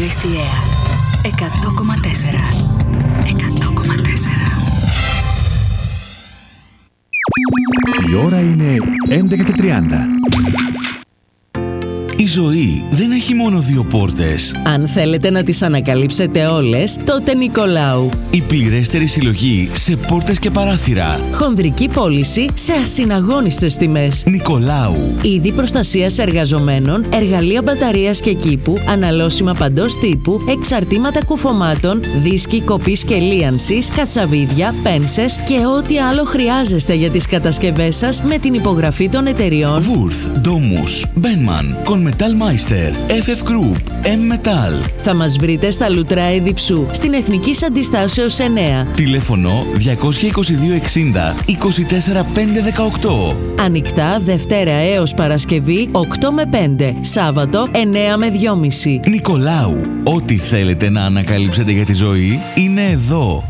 ραδιόφωνο Εστιαία 100,4. 100,4. Η ώρα είναι 11:30. Η ζωή δεν έχει μόνο δύο πόρτες. Αν θέλετε να τις ανακαλύψετε όλες, τότε Νικολάου. Η πληρέστερη συλλογή σε πόρτες και παράθυρα. Χονδρική πώληση σε ασυναγώνιστες τιμές. Νικολάου. Είδη προστασίας εργαζομένων, εργαλεία μπαταρίας και κήπου, αναλώσιμα παντός τύπου, εξαρτήματα κουφωμάτων, δίσκοι κοπής και λίανσης, κατσαβίδια, πένσες και ό,τι άλλο χρειάζεστε για τις κατασκευές σας με την υπογραφή των εταιριών Wurth, Domus, Benman, Metal Meister, FF Group, M-Metal. Θα μας βρείτε στα Λουτρά Εδιψού, στην Εθνικής Αντιστάσεως 9. Τηλέφωνο 222 60 24 518. Ανοιχτά Δευτέρα έως Παρασκευή 8 με 5. Σάββατο 9 με 2,5. Νικολάου. Ό,τι θέλετε να ανακαλύψετε για τη ζωή είναι εδώ.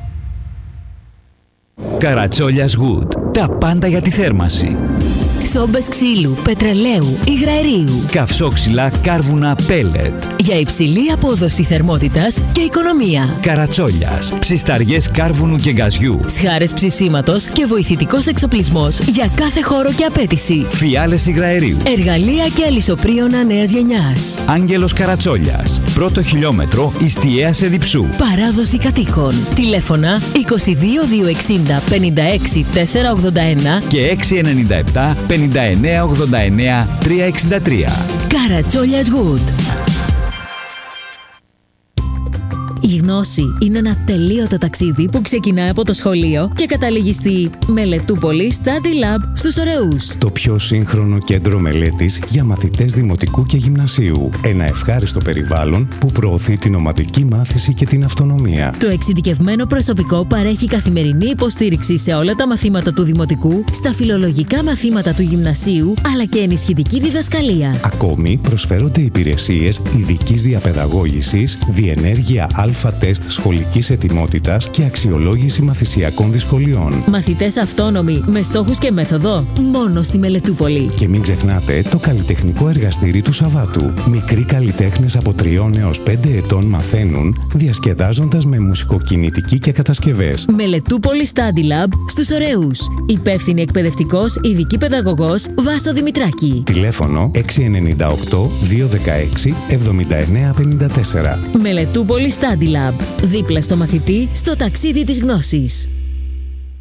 Καρατσόλιας Wood. Τα πάντα για τη θέρμανση. Σόμπες ξύλου, πετρελαίου, υγραερίου. Καυσόξυλα, κάρβουνα, πέλετ. Για υψηλή απόδοση θερμότητας και οικονομία. Καρατσόλιας. Ψισταριές κάρβουνου και γκαζιού. Σχάρες ψησίματος και βοηθητικός εξοπλισμός για κάθε χώρο και απέτηση. Φιάλες υγραερίου. Εργαλεία και αλυσοπρίωνα νέας γενιάς. Άγγελος Καρατσόλιας. Πρώτο χιλιόμετρο Ιστιαίας Εδιψού. Παράδοση κατοίκων. Τηλέφωνα 22 260 56 481 και 697 59 89 363. Καρατσόλιας Wood. Η γνώση είναι ένα τελείωτο ταξίδι που ξεκινάει από το σχολείο και καταλήγει στη Μελετούπολη Study Lab στους Ωρεούς. Το πιο σύγχρονο κέντρο μελέτης για μαθητές δημοτικού και γυμνασίου. Ένα ευχάριστο περιβάλλον που προωθεί την ομαδική μάθηση και την αυτονομία. Το εξειδικευμένο προσωπικό παρέχει καθημερινή υποστήριξη σε όλα τα μαθήματα του δημοτικού, στα φιλολογικά μαθήματα του γυμνασίου, αλλά και ενισχυτική διδασκαλία. Ακόμη προσφέρονται υπηρεσίες ειδικής διαπαιδαγώγησης, διενέργεια αλφα-τεστ σχολικής ετοιμότητας και αξιολόγηση μαθησιακών δυσκολιών. Μαθητές αυτόνομοι με στόχους και μέθοδο μόνο στη Μελετούπολη. Και μην ξεχνάτε το καλλιτεχνικό εργαστήρι του Σαββάτου. Μικροί καλλιτέχνες από 3 έως 5 ετών μαθαίνουν, διασκεδάζοντας με μουσικοκινητική και κατασκευές. Μελετούπολη Study Lab στους Ωρεούς. Υπεύθυνη εκπαιδευτικός, ειδική παιδαγωγός Βάσο Δημητράκη. Τηλέφωνο 698 216 7954. Μελετούπολη Study Lab. Δίπλα στο μαθητή, στο ταξίδι της γνώσης.